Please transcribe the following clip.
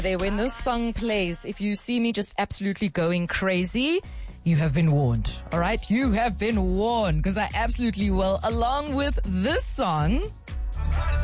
When this song plays, if you see me just absolutely going crazy, you have been warned. All right? You have been warned because I absolutely will. Along with this song,